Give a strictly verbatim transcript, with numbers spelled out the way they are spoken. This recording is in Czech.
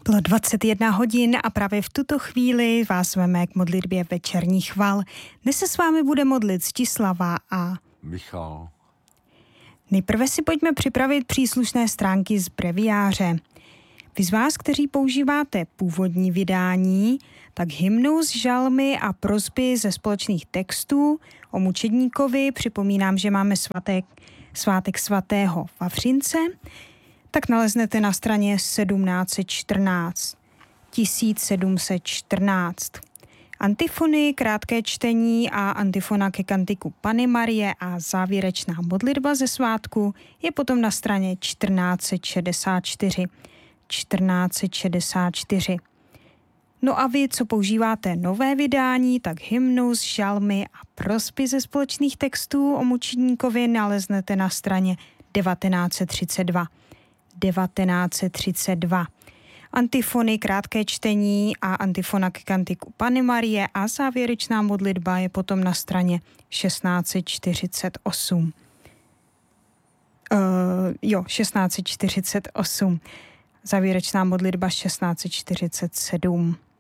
Bylo dvacet jedna hodin a právě v tuto chvíli vás zveme k modlitbě večerní chval. Dnes se s vámi bude modlit Stislava a Michal. Nejprve si pojďme připravit příslušné stránky z breviáře. Vy z vás, kteří používáte původní vydání, tak hymnus, žalmy a prosby ze společných textů o mučedníkovi, připomínám, že máme svatek, svátek svatého Vavřince, tak naleznete na straně sedmnáct čtrnáct. tisíc sedm set čtrnáct. Antifony, krátké čtení a antifona ke kantiku Panny Marie a závěrečná modlitba ze svátku je potom na straně čtrnáct šedesát čtyři. čtrnáct šedesát čtyři. No a vy, co používáte nové vydání, tak hymnus, žalmy a prosby ze společných textů o mučedníkovi naleznete na straně devatenáct třicet dva. devatenáct třicet dva. Antifony, krátké čtení a antifona k kantiku Panny Marie a závěrečná modlitba je potom na straně šestnáct čtyřicet osm. Uh, jo, šestnáct čtyřicet osm. Závěrečná modlitba šestnáct čtyřicet sedm.